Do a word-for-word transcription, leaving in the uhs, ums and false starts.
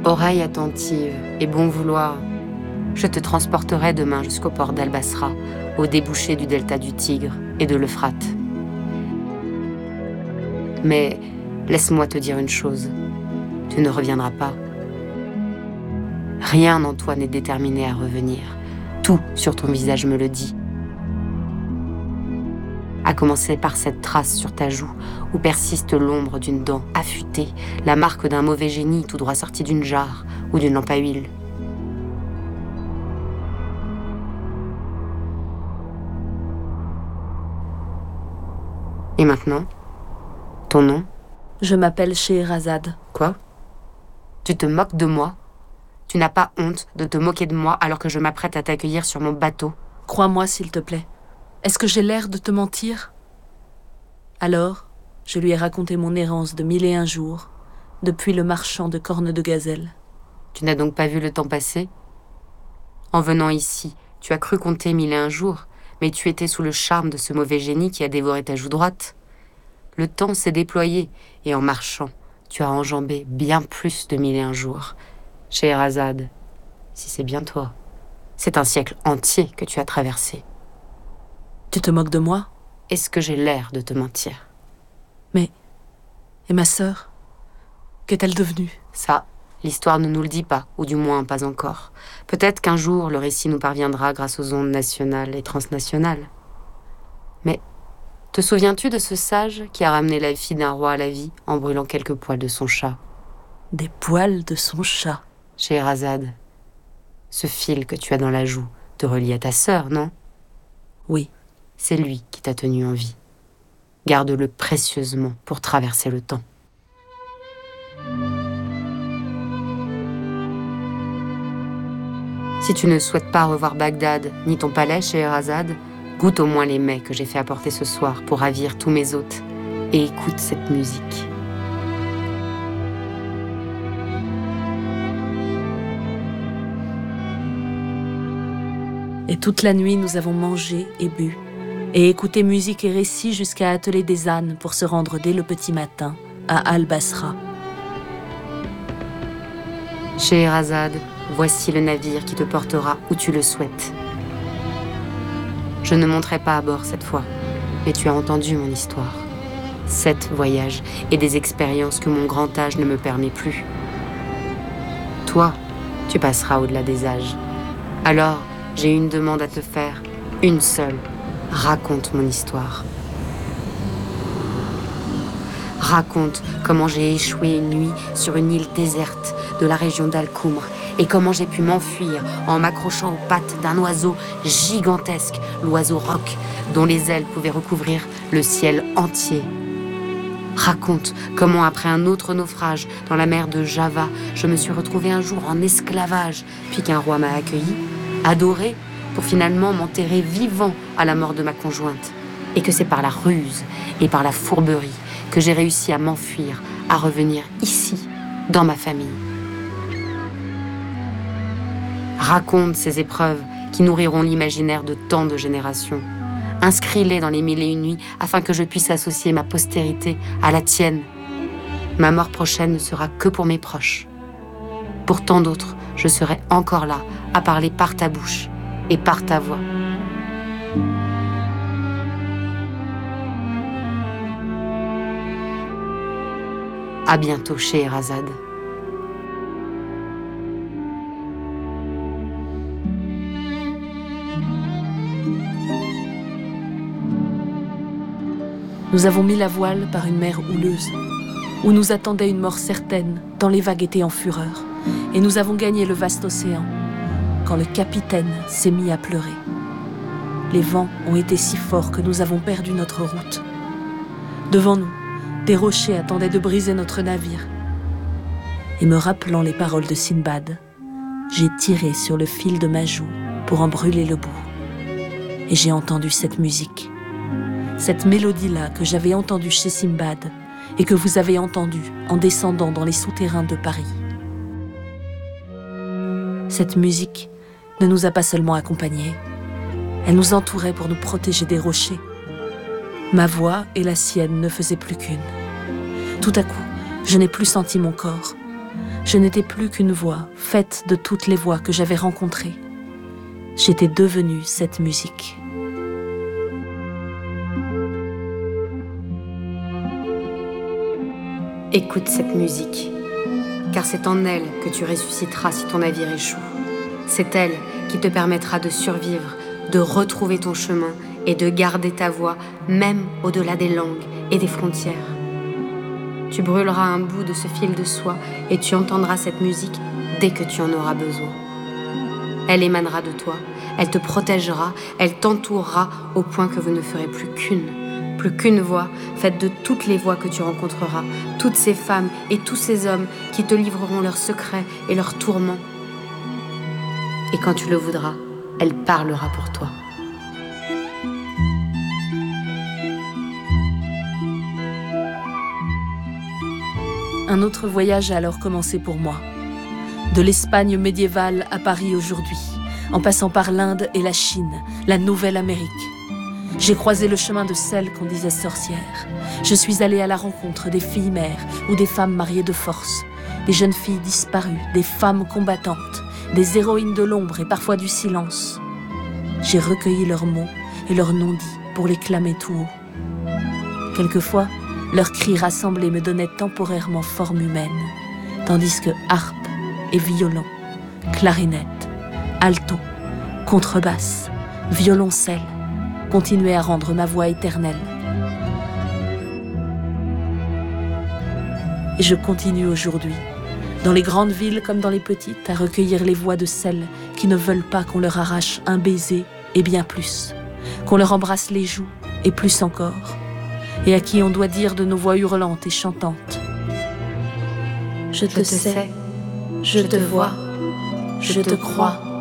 Oreille attentive et bon vouloir, je te transporterai demain jusqu'au port d'Al-Basra, au débouché du delta du Tigre et de l'Euphrate. Mais laisse-moi te dire une chose, tu ne reviendras pas. Rien en toi n'est déterminé à revenir. Tout sur ton visage me le dit. À commencer par cette trace sur ta joue où persiste l'ombre d'une dent affûtée, la marque d'un mauvais génie tout droit sorti d'une jarre ou d'une lampe à huile. Et maintenant, ton nom? Je m'appelle Scheherazade. Quoi? Tu te moques de moi? Tu n'as pas honte de te moquer de moi alors que je m'apprête à t'accueillir sur mon bateau? Crois-moi, s'il te plaît. Est-ce que j'ai l'air de te mentir? Alors, je lui ai raconté mon errance de mille et un jours, depuis le marchand de cornes de gazelle. Tu n'as donc pas vu le temps passer? En venant ici, tu as cru compter mille et un jours, mais tu étais sous le charme de ce mauvais génie qui a dévoré ta joue droite. Le temps s'est déployé, et en marchant, tu as enjambé bien plus de mille et un jours. Scheherazade, si c'est bien toi, c'est un siècle entier que tu as traversé. Tu te moques de moi? Est-ce que j'ai l'air de te mentir? Mais, et ma sœur? Qu'est-elle devenue? Ça, l'histoire ne nous le dit pas, ou du moins pas encore. Peut-être qu'un jour, le récit nous parviendra grâce aux ondes nationales et transnationales. Mais, te souviens-tu de ce sage qui a ramené la fille d'un roi à la vie en brûlant quelques poils de son chat? Des poils de son chat? Scheherazade, ce fil que tu as dans la joue te relie à ta sœur, non? Oui. C'est lui qui t'a tenu en vie. Garde-le précieusement pour traverser le temps. Si tu ne souhaites pas revoir Bagdad, ni ton palais, Scheherazade, goûte au moins les mets que j'ai fait apporter ce soir pour ravir tous mes hôtes et écoute cette musique. Et toute la nuit, nous avons mangé et bu, et écouté musique et récits jusqu'à atteler des ânes pour se rendre dès le petit matin à Al-Basra. Scheherazade, voici le navire qui te portera où tu le souhaites. Je ne monterai pas à bord cette fois, mais tu as entendu mon histoire. Sept voyages et des expériences que mon grand âge ne me permet plus. Toi, tu passeras au-delà des âges. Alors, j'ai une demande à te faire, une seule. Raconte mon histoire. Raconte comment j'ai échoué une nuit sur une île déserte de la région d'Al-Koumr et comment j'ai pu m'enfuir en m'accrochant aux pattes d'un oiseau gigantesque, l'oiseau roc, dont les ailes pouvaient recouvrir le ciel entier. Raconte comment, après un autre naufrage dans la mer de Java, je me suis retrouvée un jour en esclavage, puis qu'un roi m'a accueilli, adoré, pour finalement m'enterrer vivant à la mort de ma conjointe, et que c'est par la ruse et par la fourberie que j'ai réussi à m'enfuir, à revenir ici, dans ma famille. Raconte ces épreuves qui nourriront l'imaginaire de tant de générations. Inscris-les dans les mille et une nuits afin que je puisse associer ma postérité à la tienne. Ma mort prochaine ne sera que pour mes proches. Pour tant d'autres, je serai encore là à parler par ta bouche et par ta voix. À bientôt, Scheherazade. Nous avons mis la voile par une mer houleuse, où nous attendait une mort certaine, tant les vagues étaient en fureur, et nous avons gagné le vaste océan, quand le capitaine s'est mis à pleurer. Les vents ont été si forts que nous avons perdu notre route. Devant nous, des rochers attendaient de briser notre navire. Et me rappelant les paroles de Sinbad, j'ai tiré sur le fil de ma joue pour en brûler le bout. Et j'ai entendu cette musique. Cette mélodie-là que j'avais entendue chez Sinbad et que vous avez entendue en descendant dans les souterrains de Paris. Cette musique ne nous a pas seulement accompagnés, elle nous entourait pour nous protéger des rochers. Ma voix et la sienne ne faisaient plus qu'une. Tout à coup, je n'ai plus senti mon corps. Je n'étais plus qu'une voix, faite de toutes les voix que j'avais rencontrées. J'étais devenue cette musique. Écoute cette musique, car c'est en elle que tu ressusciteras si ton navire échoue. C'est elle qui te permettra de survivre, de retrouver ton chemin et de garder ta voix, même au-delà des langues et des frontières. Tu brûleras un bout de ce fil de soie et tu entendras cette musique dès que tu en auras besoin. Elle émanera de toi, elle te protégera, elle t'entourera au point que vous ne ferez plus qu'une. Plus qu'une voix, faite de toutes les voix que tu rencontreras, toutes ces femmes et tous ces hommes qui te livreront leurs secrets et leurs tourments. Et quand tu le voudras, elle parlera pour toi. Un autre voyage a alors commencé pour moi. De l'Espagne médiévale à Paris aujourd'hui, en passant par l'Inde et la Chine, la Nouvelle-Amérique. J'ai croisé le chemin de celles qu'on disait sorcières. Je suis allée à la rencontre des filles mères ou des femmes mariées de force, des jeunes filles disparues, des femmes combattantes, des héroïnes de l'ombre et parfois du silence. J'ai recueilli leurs mots et leurs non-dits pour les clamer tout haut. Quelquefois, leurs cris rassemblés me donnaient temporairement forme humaine, tandis que harpe et violon, clarinette, alto, contrebasse, violoncelle continuaient à rendre ma voix éternelle. Et je continue aujourd'hui, dans les grandes villes comme dans les petites, à recueillir les voix de celles qui ne veulent pas qu'on leur arrache un baiser et bien plus, qu'on leur embrasse les joues et plus encore, et à qui on doit dire de nos voix hurlantes et chantantes. Je te sais, je te vois, je te crois.